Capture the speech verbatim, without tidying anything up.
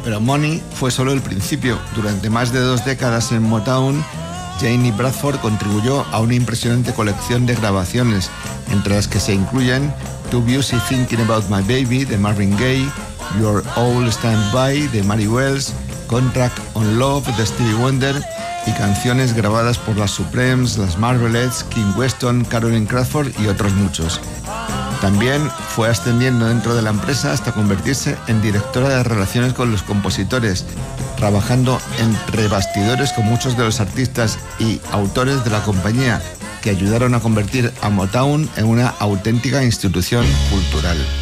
Pero Money fue solo el principio. Durante más de dos décadas en Motown, Janie Bradford contribuyó a una impresionante colección de grabaciones, entre las que se incluyen Too Busy Thinking About My Baby de Marvin Gaye, You're All Stand By de Mary Wells, Contract on Love de Stevie Wonder y canciones grabadas por las Supremes, las Marvelettes, King Weston, Caroline Crawford y otros muchos. También fue ascendiendo dentro de la empresa hasta convertirse en directora de relaciones con los compositores, trabajando entre bastidores con muchos de los artistas y autores de la compañía, que ayudaron a convertir a Motown en una auténtica institución cultural.